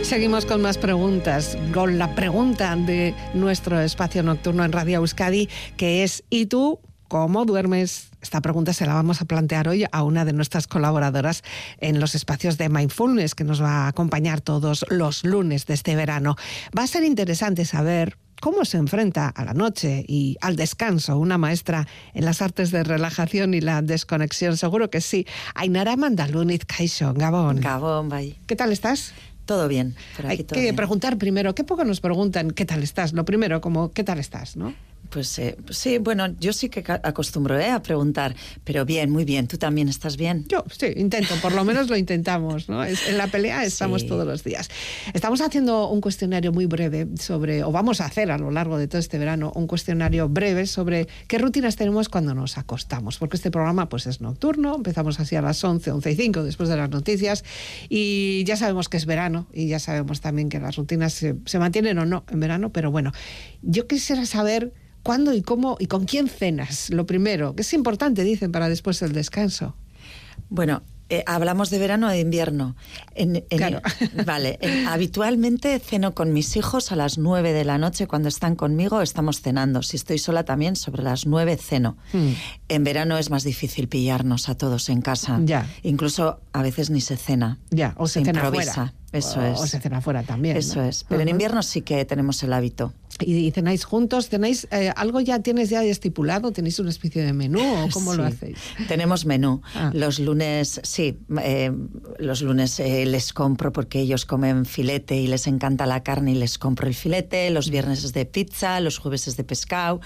Seguimos con más preguntas, con la pregunta de nuestro espacio nocturno en Radio Euskadi, que es ¿y tú cómo duermes? Esta pregunta se la vamos a plantear hoy a una de nuestras colaboradoras en los espacios de Mindfulness, que nos va a acompañar todos los lunes de este verano. Va a ser interesante saber cómo se enfrenta a la noche y al descanso una maestra en las artes de relajación y la desconexión. Seguro que sí. Ainara Mandaluniz Kaixo, Gabón. Gabón, bye. ¿Qué tal estás? Todo bien. Por aquí Hay todo que bien. preguntar primero, qué poco nos preguntan qué tal estás. Lo primero, como ¿qué tal estás?, ¿no? Pues sí, bueno, yo sí que acostumbro a preguntar, pero bien, muy bien. ¿Tú también estás bien? Yo sí, intento, por lo menos lo intentamos, ¿no? En la pelea estamos Sí. todos los días. Estamos haciendo un cuestionario muy breve o vamos a hacer a lo largo de todo este verano, un cuestionario breve sobre qué rutinas tenemos cuando nos acostamos, porque este programa pues es nocturno, empezamos así a las 11:05 después de las noticias, y ya sabemos que es verano, y ya sabemos también que las rutinas se mantienen o no en verano, pero bueno, yo quisiera saber ¿cuándo y cómo y con quién cenas? Lo primero, que es importante, dicen, para después el descanso. Bueno, hablamos de verano o de invierno. Claro. Vale, habitualmente ceno con mis hijos a las 9 de la noche. Cuando están conmigo estamos cenando. Si estoy sola también, sobre las 9 ceno. En verano es más difícil pillarnos a todos en casa. Ya. Incluso a veces ni se cena. Ya, o se cena improvisa. fuera. Eso es. O se cena fuera también, Eso ¿no? es. Pero en invierno sí que tenemos el hábito. ¿Y cenáis juntos? ¿Tenéis algo tienes ya estipulado? ¿Tenéis una especie de menú o cómo lo Sí, hacéis? Tenemos menú. Ah. Los lunes, los lunes les compro porque ellos comen filete y les encanta la carne y les compro el filete. Los viernes es de pizza, los jueves es de pescado.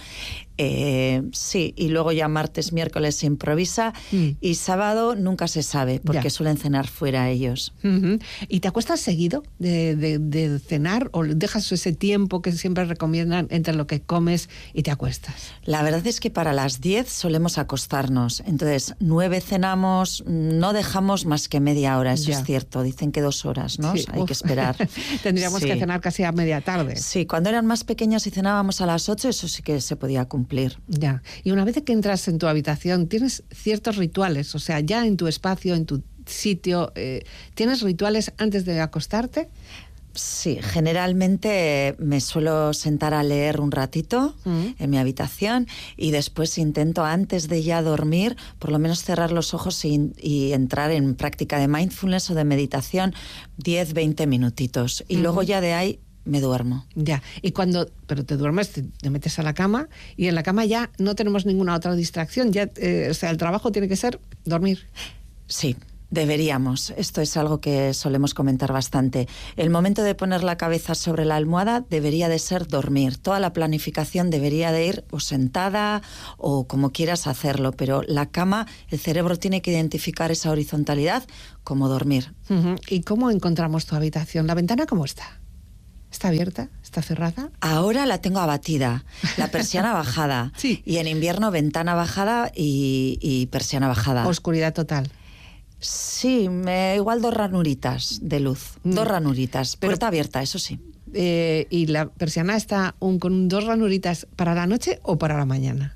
Sí, y luego ya martes, miércoles se improvisa y sábado nunca se sabe porque Ya. suelen cenar fuera ellos. Uh-huh. ¿Y te acuestas seguido de cenar o dejas ese tiempo que siempre recomiendan entre lo que comes y te acuestas? La verdad es que para las 10 solemos acostarnos. Entonces, 9 cenamos, no dejamos más que media hora, eso Ya. es cierto. Dicen que 2 horas, ¿no? Sí, Hay que esperar. Tendríamos Sí. que cenar casi a media tarde. Sí, cuando eran más pequeños y cenábamos a las 8, eso sí que se podía cumplir. Ya. Y una vez que entras en tu habitación, ¿tienes ciertos rituales? O sea, ya en tu espacio, en tu sitio, ¿tienes rituales antes de acostarte? Sí, generalmente me suelo sentar a leer un ratito en mi habitación y después intento, antes de ya dormir, por lo menos cerrar los ojos y entrar en práctica de mindfulness o de meditación 10-20 minutitos. Y luego ya de ahí me duermo. Ya, pero te duermes, te metes a la cama y en la cama ya no tenemos ninguna otra distracción, ya, o sea, el trabajo tiene que ser dormir. Sí, deberíamos. Esto es algo que solemos comentar bastante. El momento de poner la cabeza sobre la almohada debería de ser dormir. Toda la planificación debería de ir o sentada o como quieras hacerlo, pero la cama, el cerebro tiene que identificar esa horizontalidad como dormir. Uh-huh. ¿Y cómo encontramos tu habitación? ¿La ventana cómo está? ¿Está abierta? ¿Está cerrada? Ahora la tengo abatida, la persiana bajada. Sí. Y en invierno ventana bajada y persiana bajada. Oscuridad total. Sí, igual 2 ranuritas de luz. 2 ranuritas. Puerta abierta, eso sí. ¿Y la persiana está con 2 ranuritas para la noche o para la mañana?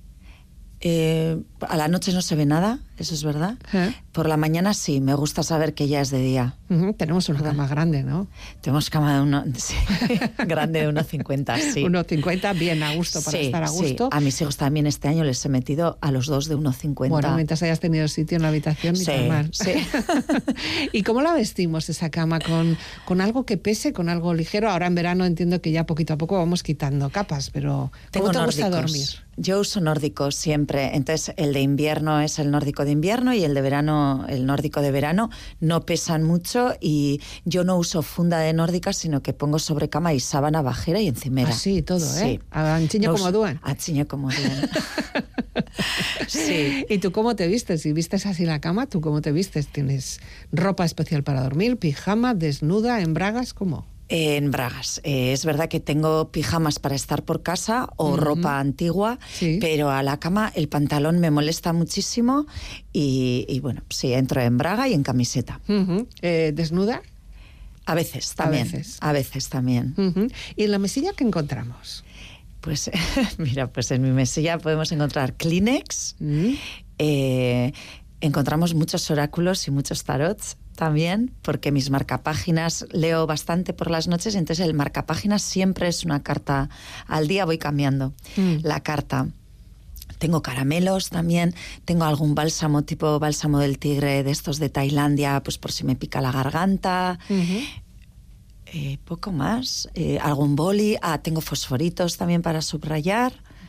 A la noche no se ve nada, eso es verdad. Por la mañana sí, me gusta saber que ya es de día. Uh-huh. Tenemos una cama grande, ¿no? Tenemos cama sí, grande de 1,50, sí. 1,50, bien a gusto, para estar a gusto. Sí. A mis hijos también este año les he metido a los 2 de 1,50. Bueno, mientras hayas tenido sitio en la habitación, ni tan mal. Sí. ¿Y cómo la vestimos esa cama? ¿Con algo que pese, con algo ligero? Ahora en verano entiendo que ya poquito a poco vamos quitando capas, pero ¿cómo te gusta dormir? Yo uso nórdicos siempre, entonces el de invierno es el nórdico de invierno y el de verano, el nórdico de verano. No pesan mucho y yo no uso funda de nórdica, sino que pongo sobre cama y sábana bajera y encimera. Así, todo, Sí. A anchiño como dúan. A chiño como dúan. Sí. ¿Y tú cómo te vistes? Si vistes así la cama, ¿tú cómo te vistes? ¿Tienes ropa especial para dormir, pijama, desnuda, en bragas? ¿Cómo? En bragas. Es verdad que tengo pijamas para estar por casa o ropa antigua, sí. Pero a la cama el pantalón me molesta muchísimo y bueno, sí, entro en braga y en camiseta. ¿Desnuda? A veces también. A veces también. ¿Y en la mesilla qué encontramos? Pues mira, pues en mi mesilla podemos encontrar Kleenex, encontramos muchos oráculos y muchos tarots. también, porque mis marcapáginas leo bastante por las noches, entonces el marcapáginas siempre es una carta al día, voy cambiando la carta. Tengo caramelos también, tengo algún bálsamo tipo bálsamo del tigre de estos de Tailandia, pues por si me pica la garganta. Poco más. Algún boli. Tengo fosforitos también para subrayar.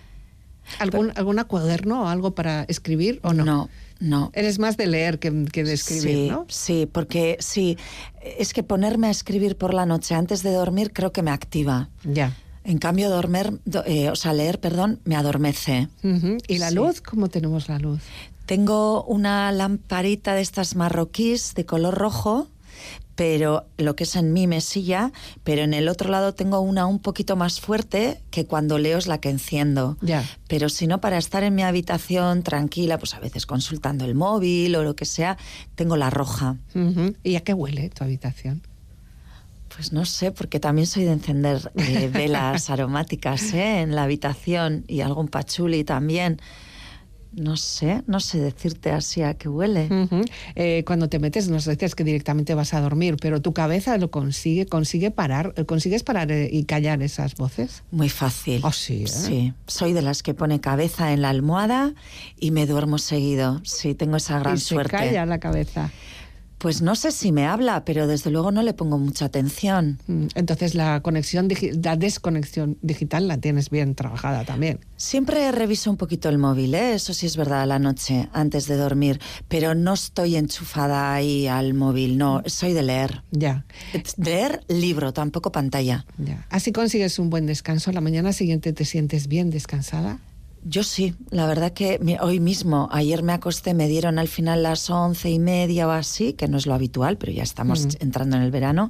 ¿Algún cuaderno o algo para escribir o no? No. Eres más de leer que de escribir, ¿no? Sí, porque es que ponerme a escribir por la noche antes de dormir creo que me activa. Ya. En cambio, leer, me adormece. ¿Y la luz? ¿Cómo tenemos la luz? Tengo una lamparita de estas marroquíes de color rojo, pero lo que es en mi mesilla, pero en el otro lado tengo una un poquito más fuerte que cuando leo es la que enciendo. Ya. Pero si no, para estar en mi habitación tranquila, pues a veces consultando el móvil o lo que sea, tengo la roja. ¿Y a qué huele tu habitación? Pues no sé, porque también soy de encender velas aromáticas en la habitación y algún pachuli también. No sé decirte así a qué huele. Cuando te metes, nos decías que directamente vas a dormir, pero tu cabeza lo consigues parar y callar esas voces. Muy fácil. Sí, ¿eh? Sí, soy de las que pone cabeza en la almohada y me duermo seguido. Sí, tengo esa gran suerte. ¿Y se calla la cabeza? Pues no sé si me habla, pero desde luego no le pongo mucha atención. Entonces la desconexión digital la tienes bien trabajada también. Siempre reviso un poquito el móvil, eso sí es verdad, a la noche, antes de dormir, pero no estoy enchufada ahí al móvil, no, soy de leer. Ya. Leer libro, tampoco pantalla. Ya. ¿Así consigues un buen descanso? ¿La mañana siguiente te sientes bien descansada? Yo sí, la verdad que hoy mismo, ayer me acosté, me dieron al final las 11:30 o así, que no es lo habitual, pero ya estamos entrando en el verano,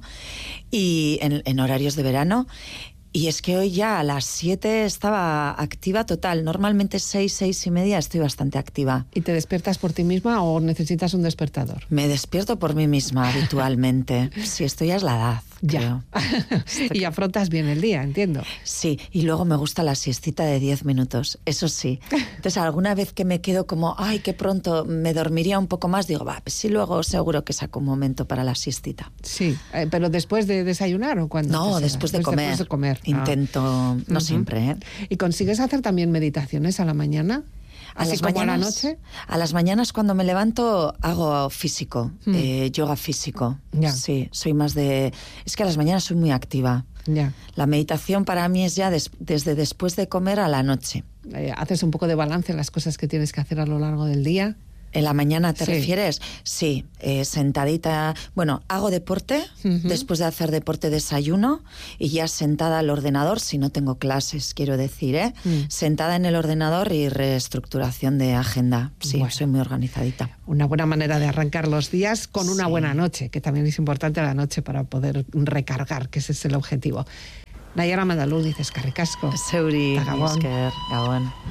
y en horarios de verano, y es que hoy ya a las 7 estaba activa total. Normalmente 6:30 estoy bastante activa. ¿Y te despiertas por ti misma o necesitas un despertador? Me despierto por mí misma habitualmente. Sí, esto ya es la edad. Ya. Y afrontas bien el día, entiendo. Sí, y luego me gusta la siestita de 10 minutos, eso sí. Entonces, alguna vez que me quedo como, ay, qué pronto, me dormiría un poco más, digo, pues sí, luego seguro que saco un momento para la siestita. Sí, pero ¿después de desayunar o cuándo? No, después de comer. Después de comer. Intento, no siempre, ¿eh? ¿Y consigues hacer también meditaciones a la mañana? ¿Así como a la noche? A las mañanas cuando me levanto hago físico, yoga físico. Ya. Sí, soy más de... Es que a las mañanas soy muy activa. Ya. La meditación para mí es ya desde después de comer a la noche. ¿Haces un poco de balance en las cosas que tienes que hacer a lo largo del día? ¿En la mañana te refieres? Sí, sentadita. Bueno, hago deporte, después de hacer deporte desayuno y ya sentada al ordenador, si no tengo clases, quiero decir, sentada en el ordenador y reestructuración de agenda. Sí, bueno, soy muy organizadita. Una buena manera de arrancar los días con una buena noche, que también es importante la noche para poder recargar, que ese es el objetivo. Nayara Madalú, dices, Carricasco. Seuri, Gabón.